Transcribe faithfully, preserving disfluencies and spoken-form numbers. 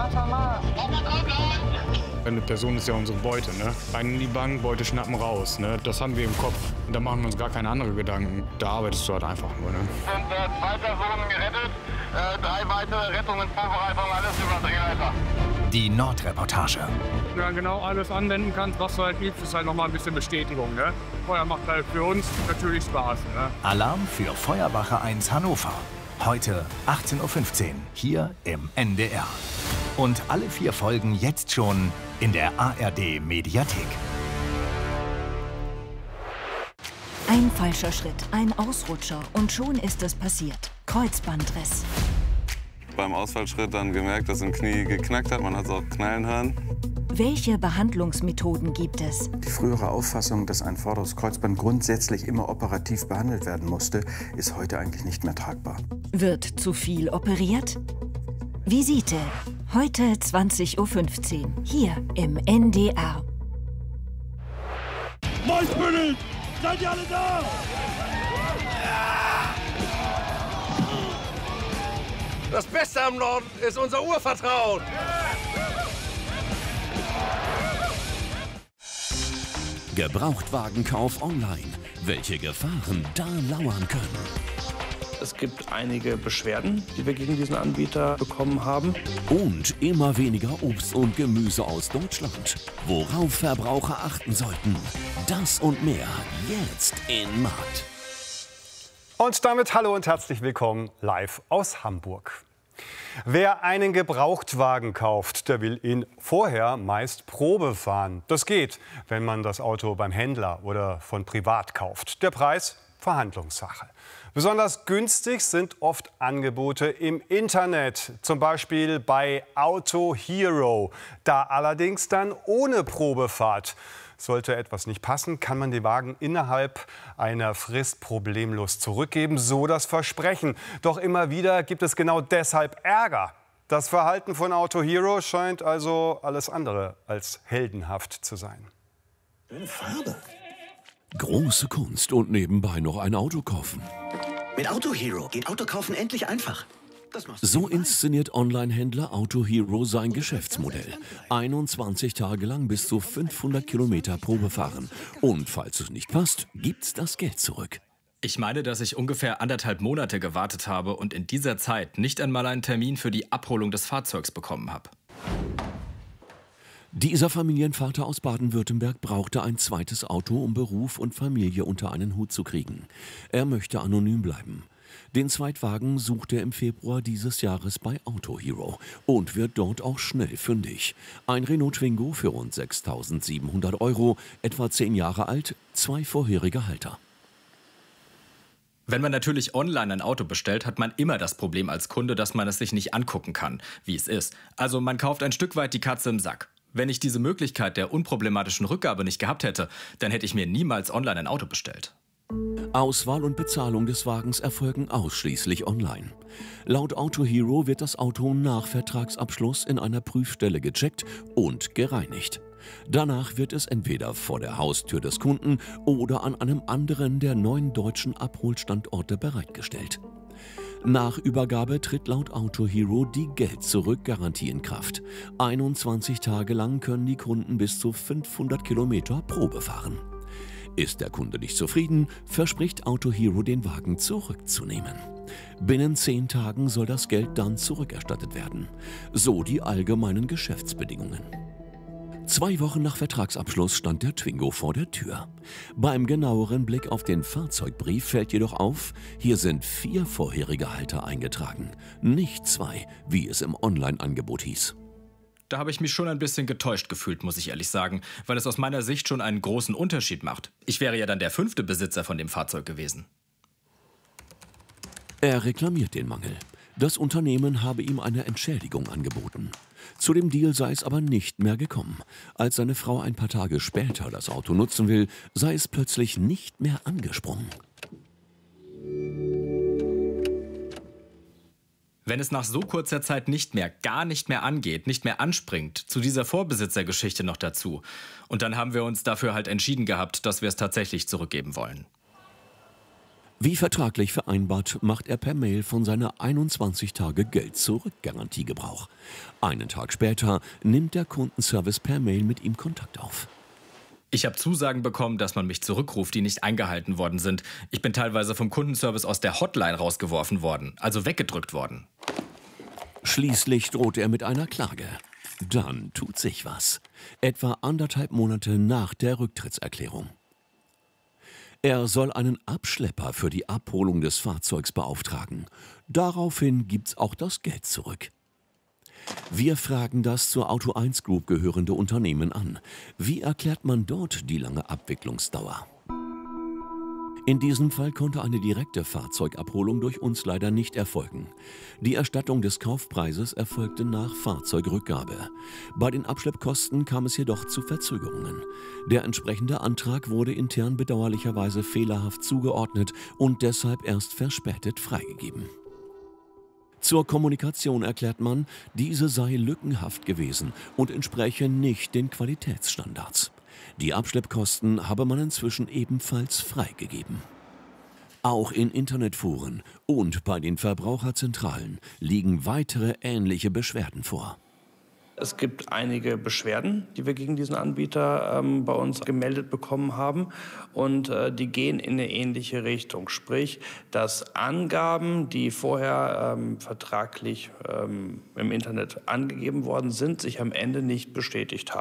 Eine Person ist ja unsere Beute, ne? Rein in die Bank, Beute schnappen, raus, ne? Das haben wir im Kopf. Und da machen wir uns gar keine anderen Gedanken. Da arbeitest du halt einfach nur, ne? Es sind äh, zwei Personen gerettet, äh, drei weitere Rettungen, Vorbereitung, alles über Drehleiter. Die Nordreportage. Ja, genau alles anwenden kannst, was du halt liebst, ist halt noch mal ein bisschen Bestätigung, ne? Feuer macht halt für uns natürlich Spaß, ne? Alarm für Feuerwache eins Hannover. Heute achtzehn Uhr fünfzehn, hier im N D R. Und alle vier Folgen jetzt schon in der A R D Mediathek. Ein falscher Schritt, ein Ausrutscher und schon ist es passiert. Kreuzbandriss. Beim Ausfallschritt dann gemerkt, dass ein Knie geknackt hat. Man hat es auch knallen hören. Welche Behandlungsmethoden gibt es? Die frühere Auffassung, dass ein vorderes Kreuzband grundsätzlich immer operativ behandelt werden musste, ist heute eigentlich nicht mehr tragbar. Wird zu viel operiert? Visite. Heute zwanzig Uhr fünfzehn. Hier im N D R. Moisbüttel! Seid ihr alle da? Das Beste am Norden ist unser Urvertrauen. Gebrauchtwagenkauf online. Welche Gefahren da lauern können. Es gibt einige Beschwerden, die wir gegen diesen Anbieter bekommen haben. Und immer weniger Obst und Gemüse aus Deutschland. Worauf Verbraucher achten sollten. Das und mehr jetzt in Markt. Und damit hallo und herzlich willkommen live aus Hamburg. Wer einen Gebrauchtwagen kauft, der will ihn vorher meist Probe fahren. Das geht, wenn man das Auto beim Händler oder von privat kauft. Der Preis Verhandlungssache. Besonders günstig sind oft Angebote im Internet, zum Beispiel bei Auto Hero. Da allerdings dann ohne Probefahrt. Sollte etwas nicht passen, kann man den Wagen innerhalb einer Frist problemlos zurückgeben, so das Versprechen. Doch immer wieder gibt es genau deshalb Ärger. Das Verhalten von Auto Hero scheint also alles andere als heldenhaft zu sein. Schöne Farbe. Große Kunst und nebenbei noch ein Auto kaufen. Mit Auto Hero geht Autokaufen endlich einfach. So inszeniert Online-Händler Auto Hero sein Geschäftsmodell. einundzwanzig Tage lang bis zu fünfhundert Kilometer Probe fahren. Und falls es nicht passt, gibt's das Geld zurück. Ich meine, dass ich ungefähr anderthalb Monate gewartet habe und in dieser Zeit nicht einmal einen Termin für die Abholung des Fahrzeugs bekommen habe. Dieser Familienvater aus Baden-Württemberg brauchte ein zweites Auto, um Beruf und Familie unter einen Hut zu kriegen. Er möchte anonym bleiben. Den Zweitwagen sucht er im Februar dieses Jahres bei Auto Hero und wird dort auch schnell fündig. Ein Renault Twingo für rund sechstausendsiebenhundert Euro, etwa zehn Jahre alt, zwei vorherige Halter. Wenn man natürlich online ein Auto bestellt, hat man immer das Problem als Kunde, dass man es sich nicht angucken kann, wie es ist. Also man kauft ein Stück weit die Katze im Sack. Wenn ich diese Möglichkeit der unproblematischen Rückgabe nicht gehabt hätte, dann hätte ich mir niemals online ein Auto bestellt. Auswahl und Bezahlung des Wagens erfolgen ausschließlich online. Laut Auto Hero wird das Auto nach Vertragsabschluss in einer Prüfstelle gecheckt und gereinigt. Danach wird es entweder vor der Haustür des Kunden oder an einem anderen der neun deutschen Abholstandorte bereitgestellt. Nach Übergabe tritt laut Auto Hero die Geld-Zurück-Garantie in Kraft. einundzwanzig Tage lang können die Kunden bis zu fünfhundert Kilometer Probe fahren. Ist der Kunde nicht zufrieden, verspricht Auto Hero, den Wagen zurückzunehmen. Binnen zehn Tagen soll das Geld dann zurückerstattet werden. So die allgemeinen Geschäftsbedingungen. Zwei Wochen nach Vertragsabschluss stand der Twingo vor der Tür. Beim genaueren Blick auf den Fahrzeugbrief fällt jedoch auf, hier sind vier vorherige Halter eingetragen, nicht zwei, wie es im Online-Angebot hieß. Da habe ich mich schon ein bisschen getäuscht gefühlt, muss ich ehrlich sagen, weil es aus meiner Sicht schon einen großen Unterschied macht. Ich wäre ja dann der fünfte Besitzer von dem Fahrzeug gewesen. Er reklamiert den Mangel. Das Unternehmen habe ihm eine Entschädigung angeboten. Zu dem Deal sei es aber nicht mehr gekommen. Als seine Frau ein paar Tage später das Auto nutzen will, sei es plötzlich nicht mehr angesprungen. Wenn es nach so kurzer Zeit nicht mehr, gar nicht mehr angeht, nicht mehr anspringt, zu dieser Vorbesitzergeschichte noch dazu. Und dann haben wir uns dafür halt entschieden gehabt, dass wir es tatsächlich zurückgeben wollen. Wie vertraglich vereinbart, macht er per Mail von seiner einundzwanzig Tage Geld-Zurück-Garantie Gebrauch. Einen Tag später nimmt der Kundenservice per Mail mit ihm Kontakt auf. Ich habe Zusagen bekommen, dass man mich zurückruft, die nicht eingehalten worden sind. Ich bin teilweise vom Kundenservice aus der Hotline rausgeworfen worden, also weggedrückt worden. Schließlich droht er mit einer Klage. Dann tut sich was. Etwa anderthalb Monate nach der Rücktrittserklärung. Er soll einen Abschlepper für die Abholung des Fahrzeugs beauftragen. Daraufhin gibt's auch das Geld zurück. Wir fragen das zur Auto eins Group gehörende Unternehmen an. Wie erklärt man dort die lange Abwicklungsdauer? In diesem Fall konnte eine direkte Fahrzeugabholung durch uns leider nicht erfolgen. Die Erstattung des Kaufpreises erfolgte nach Fahrzeugrückgabe. Bei den Abschleppkosten kam es jedoch zu Verzögerungen. Der entsprechende Antrag wurde intern bedauerlicherweise fehlerhaft zugeordnet und deshalb erst verspätet freigegeben. Zur Kommunikation erklärt man, diese sei lückenhaft gewesen und entspräche nicht den Qualitätsstandards. Die Abschleppkosten habe man inzwischen ebenfalls freigegeben. Auch in Internetforen und bei den Verbraucherzentralen liegen weitere ähnliche Beschwerden vor. Es gibt einige Beschwerden, die wir gegen diesen Anbieter ähm, bei uns gemeldet bekommen haben. Und äh, die gehen in eine ähnliche Richtung. Sprich, dass Angaben, die vorher ähm, vertraglich ähm, im Internet angegeben worden sind, sich am Ende nicht bestätigt haben.